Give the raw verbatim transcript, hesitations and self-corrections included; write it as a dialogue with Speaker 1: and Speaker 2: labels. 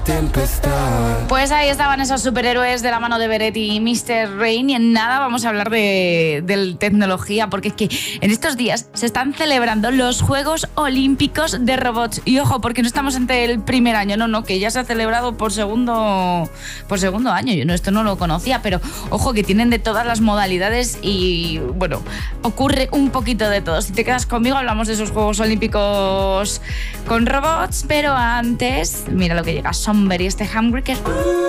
Speaker 1: Tempestad.
Speaker 2: Pues ahí estaban esos superhéroes de la mano de Beretti y míster Rain, y en nada vamos a hablar de, de tecnología, porque es que en estos días se están celebrando los Juegos Olímpicos de Robots. Y ojo, porque no estamos entre el primer año, no, no, que ya se ha celebrado por segundo, por segundo año. Yo no, esto no lo conocía, pero ojo que tienen de todas las modalidades y bueno, ocurre un poquito de todo. Si te quedas conmigo hablamos de esos Juegos Olímpicos con robots, pero antes, mira lo que llega, Somber y este Hamburger.